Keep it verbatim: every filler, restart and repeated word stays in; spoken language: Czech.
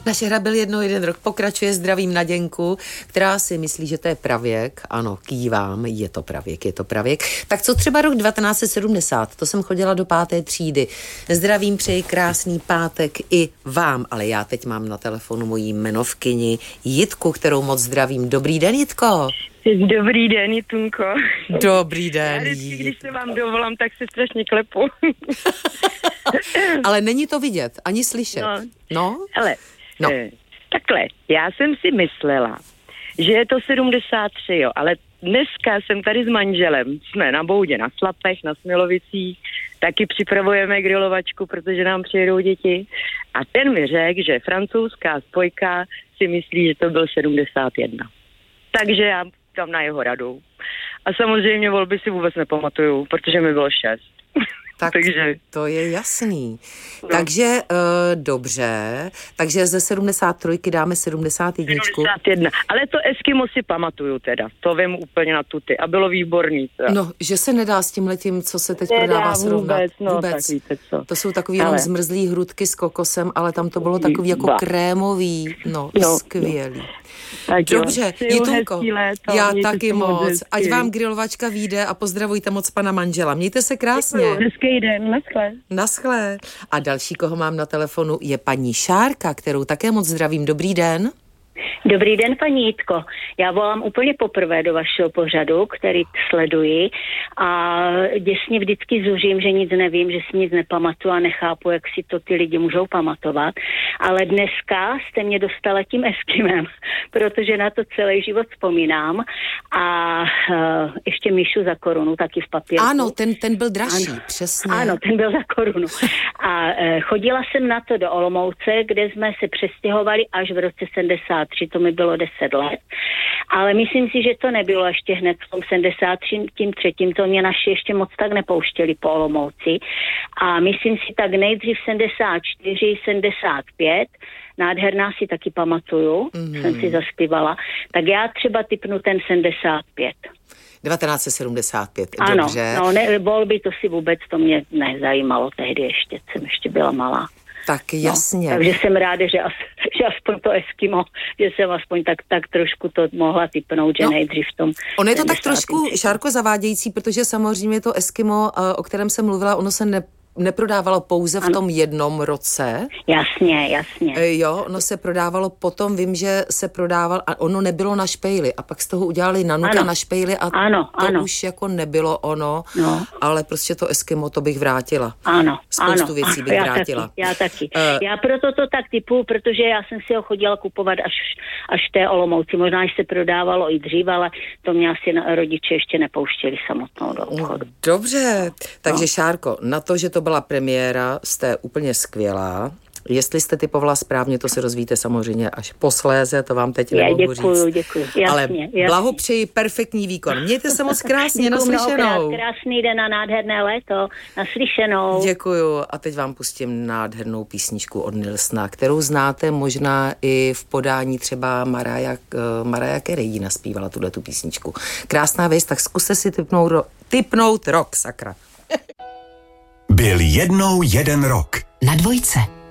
Naše hra Byl jednou jeden rok pokračuje. Zdravím Naděnku, která si myslí, že to je pravěk. Ano, kývám, je to pravěk, je to pravěk. Tak co třeba rok devatenáct set sedmdesát? To jsem chodila do páté třídy. Zdravím, přeji krásný pátek i vám, ale já teď mám na telefonu mojí jmenovkyni Jitku, kterou moc zdravím. Dobrý den, Jitko. Dobrý den, Jitunko. Dobrý den. Já vždycky, když se vám dovolám, tak se strašně klepu. Ale není to vidět, ani slyšet. No, no? Ale no. Eh, takhle, já jsem si myslela, že je to sedmdesát tři, jo, ale dneska jsem tady s manželem, jsme na Boudě, na Slapech, na Smilovicích, taky připravujeme grilovačku, protože nám přijedou děti. A ten mi řekl, že francouzská spojka si myslí, že to byl sedmdesát jedna. Takže já tam na jeho radu. A samozřejmě volby si vůbec nepamatuju, protože mi bylo šest. Tak takže to je jasný. No. Takže uh, dobře, takže ze sedmdesát tři dáme sedmdesát jedna. sedmdesát jedna, ale to Eskimo si pamatuju teda, to vím úplně na tuty a bylo výborný. Teda. No, že se nedá s tímhletím, co se teď nedá prodává srovnat. Vůbec, no, vůbec. Tak víte co. To jsou takový ale... jenom zmrzlý hrudky s kokosem, ale tam to bylo takový jako ba. krémový, no, no skvělý. No. Tak dobře, Jitunko, léto, já taky moc, hezky. Ať vám grilovačka vyjde a pozdravujte moc pana manžela. Mějte se krásně. Děkuju, hezký den, naschle. Naschle. A další, koho mám na telefonu, je paní Šárka, kterou také moc zdravím. Dobrý den. Dobrý den, paní Jitko. Já volám úplně poprvé do vašeho pořadu, který sleduji a děsně vždycky zuřím, že nic nevím, že si nic nepamatuju a nechápu, jak si to ty lidi můžou pamatovat. Ale dneska jste mě dostala tím Eskimem, protože na to celý život vzpomínám a uh, ještě Míšu za korunu, taky v papírku. Ano, ten, ten byl dražší, ano, přesně. Ano, ten byl za korunu. A uh, chodila jsem na to do Olomouce, kde jsme se přestěhovali až v roce sedmdesát tři, to mi bylo deset let, ale myslím si, že to nebylo ještě hned v tom sedmdesát tři, tím třetím, to mě naši ještě moc tak nepouštěli po Olomouci a myslím si tak nejdřív sedmdesát čtyři, sedmdesát pět, nádherná si taky pamatuju, mm-hmm. jsem si zaspívala, tak já třeba tipnu ten sedmdesát pět. devatenáct set sedmdesát pět, ano, dobře. no, ne, volby to si vůbec, to mě nezajímalo tehdy ještě, jsem ještě byla malá. Tak jasně. No, takže jsem ráda, že, as, že aspoň to Eskimo, že jsem aspoň tak, tak trošku to mohla tipnout, že no, nejdřív v tom. Ono je to tak trošku, Šárko, zavádějící, protože samozřejmě to Eskimo, o kterém jsem mluvila, ono se ne neprodávalo pouze v tom jednom roce. Jasně, jasně. Jo, ono se prodávalo potom, vím, že se prodával a ono nebylo na špejli a pak z toho udělali nanuka na špejli a ano, to ano. už jako nebylo ono, no. ale prostě to Eskimo to bych vrátila. Ano, Spoustu ano. věcí bych já vrátila. Taky, já taky. Uh, já proto to tak typu, protože já jsem si ho chodila kupovat až, až v té Olomouci. Možná, že se prodávalo i dřív, ale to mě asi na, rodiče ještě nepouštěli samotnou do obchodu. Dobře, takže no. Šárko, na to, že to byla premiéra, jste úplně skvělá. Jestli jste typovala správně, to se rozvíte samozřejmě až posléze, to vám teď nemohu říct. Děkuju, děkuju. Jasně, ale jasně. blahopřeji, perfektní výkon. Mějte se moc krásně, naslyšenou. Krásný den a nádherné léto, naslyšenou. Děkuju a teď vám pustím nádhernou písničku od Nilsna, kterou znáte možná i v podání třeba Mariah, Mariah Carey ji naspívala tuhletu písničku. Krásná věc, tak zkuste si typnout, ro- typnout rok, sakra. Byl jednou jeden rok. Na dvojce.